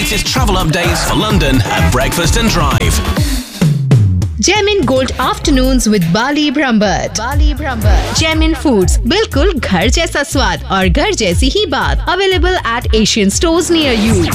latest travel updates for London at Breakfast and Drive. Gemin Gold Afternoons with Bali Brahmbhatt. Gemin Foods, बिल्कुल घर जैसा स्वाद और घर जैसी ही बात. Available at Asian stores near you.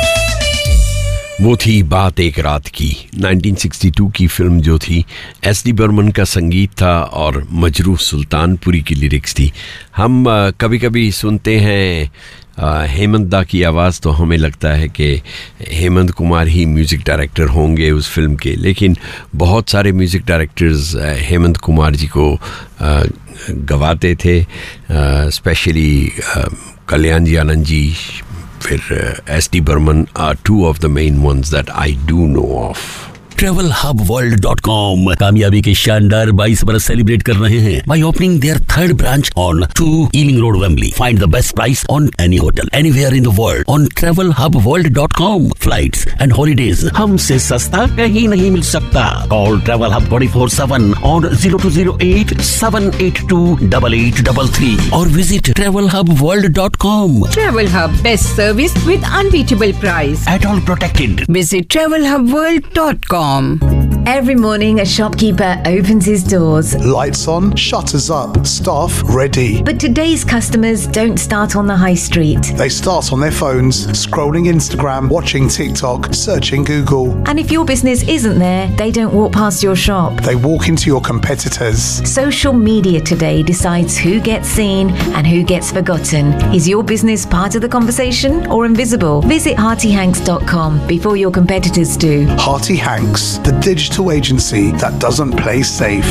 वो थी बात एक रात की. 1962 की फिल्म जो थी, एस.डी. बर्मन का संगीत था और मजरूह सुल्तानपुरी की लिरिक्स थी. हम कभी कभी सुनते हैं हेमंत दा की आवाज़ तो हमें लगता है कि हेमंत कुमार ही म्यूज़िक डायरेक्टर होंगे उस फिल्म के, लेकिन बहुत सारे म्यूज़िक डायरेक्टर्स हेमंत कुमार जी को गवाते थे, स्पेशली कल्याण जी, आनंद जी, फिर SD. Burman are two of the main ones that I do know of. TravelHubWorld.com कामयाबी के शानदार 22 बरस सेलिब्रेट कर रहे हैं by opening their third branch on 2 Ealing Road, Wembley. Find the best price on any hotel anywhere in the world on TravelHubWorld.com. Flights and holidays हमसे सस्ता कहीं नहीं मिल सकता. Call Travel Hub 24/7 on 0208 782 8833 or visit TravelHubWorld.com. Travel Hub, best service with unbeatable price. At all protected. Visit TravelHubWorld.com. Every morning, a shopkeeper opens his doors. Lights on, shutters up, staff ready. But today's customers don't start on the high street. They start on their phones, scrolling Instagram, watching TikTok, searching Google. And if your business isn't there, they don't walk past your shop. They walk into your competitors. Social media today decides who gets seen and who gets forgotten. Is your business part of the conversation or invisible? Visit HeartyHanks.com before your competitors do. Hearty Hanks, the digital agency that doesn't play safe.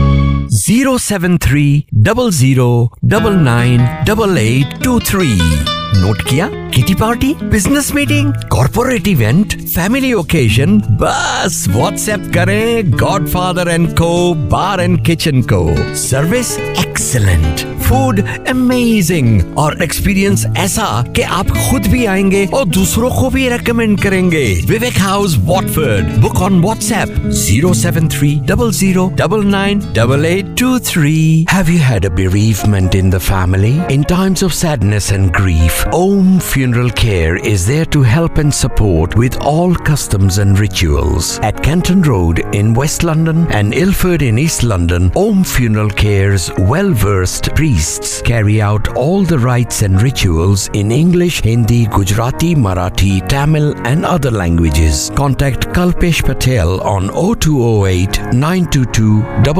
073 00 99 8823. Note किया? Kitty party, business meeting, corporate event, family occasion, बस WhatsApp करें godfather and को बार and kitchen को. Service excellent, food amazing और experience ऐसा कि आप खुद भी आएंगे और दूसरों को भी रेकमेंड करेंगे. विवेक house, Watford. Book on WhatsApp 073 00 99 8823. Have you had a bereavement in the family? In times of sadness and grief, Om Funeral Care is there to help and support with all customs and rituals. At Kenton Road in West London and Ilford in East London, Om Funeral Care's well-versed priests carry out all the rites and rituals in English, Hindi, Gujarati, Marathi, Tamil and other languages. Contact Kalpesh Patel on 0208 922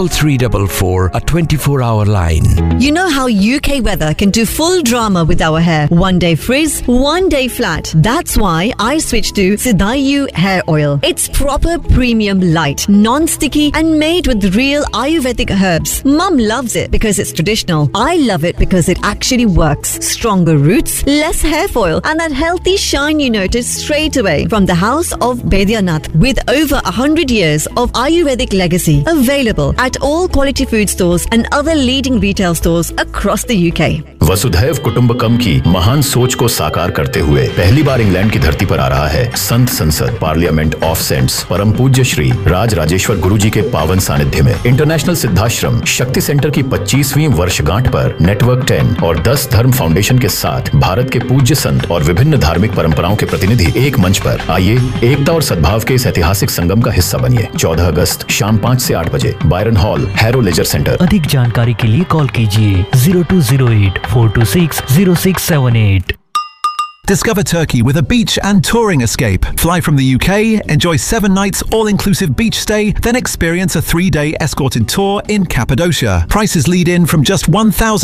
3344, a 24-hour line. You know how UK weather can do full drama with our hair. One day frizz, one day flat. That's why I switched to Sidayu hair oil. It's proper premium light, non-sticky and made with real Ayurvedic herbs. Mum loves it because it's traditional. I love it because it actually works. Stronger roots, less hair foil and that healthy shine you notice straight away. From the house of Baidyanath with over 100 years of Ayurvedic legacy. Available at all quality food stores and other leading retail stores across the UK. वसुधैव कुटुंबकम की महान सोच को साकार करते हुए पहली बार England की धरती पर आ रहा है संत संसद पार्लियामेंट ऑफ सेंट्स परम पूज्य श्री राज राजेश्वर गुरु जी के पावन सानिध्य में इंटरनेशनल सिद्धाश्रम शक्ति सेंटर की 25वीं वर्षगांठ पर नेटवर्क 10 और 10 धर्म फाउंडेशन के साथ भारत के पूज्य संत और विभिन्न धार्मिक परंपराओं के प्रतिनिधि एक मंच पर आइए एकता और सद्भाव के इस ऐतिहासिक संगम का हिस्सा बनिए. 14 अगस्त शाम 5 से 8 बजे Byron hall, harrow laser centre. अधिक जानकारी के लिए कॉल कीजिए 0208 426 0678. Discover Turkey with a beach and touring escape. Fly from the UK, enjoy 7 nights all-inclusive beach stay, then experience a 3-day escorted tour in Cappadocia. Prices lead in from just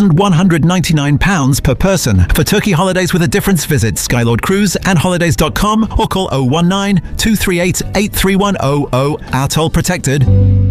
£1,199 per person. For Turkey holidays with a difference, visit Skylord Cruise and holidays.com or call 019 238 83100. Atoll protected.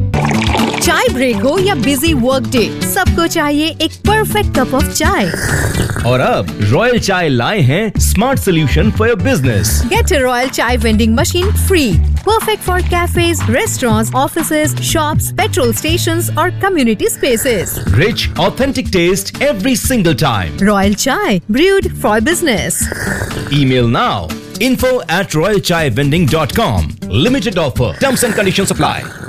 चाय break हो या busy work day, सबको चाहिए एक perfect cup of चाय. और अब royal चाय लाए हैं smart solution for your business. Get a Royal Chai vending machine free. Perfect for cafes, restaurants, offices, shops, petrol stations or community spaces. Rich, authentic taste every single time. Royal Chai, brewed for business. Email now info@royalchaivending.com. Limited offer. Terms and conditions apply.